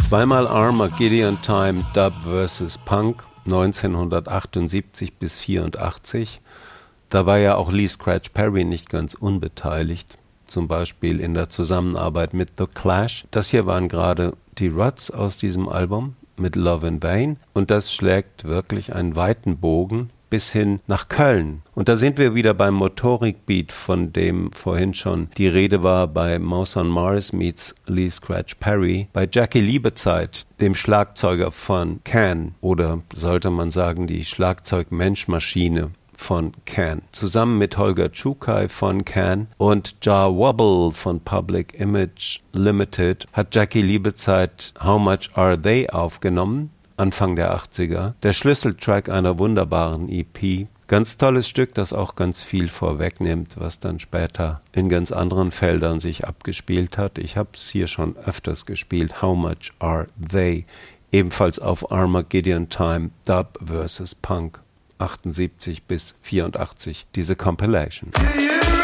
Zweimal Armageddon Time, Dub vs. Punk, 1978 bis 84. Da war ja auch Lee Scratch Perry nicht ganz unbeteiligt, zum Beispiel in der Zusammenarbeit mit The Clash. Das hier waren gerade die Ruts aus diesem Album mit Love in Vain und das schlägt wirklich einen weiten Bogen bis hin nach Köln. Und da sind wir wieder beim Motorik-Beat, von dem vorhin schon die Rede war bei Mouse on Mars meets Lee Scratch Perry, bei Jackie Liebezeit, dem Schlagzeuger von Can, oder sollte man sagen, die Schlagzeugmenschmaschine von Can, zusammen mit Holger Czukay von Can und Jah Wobble von Public Image Limited hat Jackie Liebezeit How Much Are They aufgenommen, Anfang der 80er. Der Schlüsseltrack einer wunderbaren EP. Ganz tolles Stück, das auch ganz viel vorwegnimmt, was dann später in ganz anderen Feldern sich abgespielt hat. Ich habe es hier schon öfters gespielt. How Much Are They? Ebenfalls auf Armageddon Time, Dub vs. Punk. 78 bis 84, diese Compilation.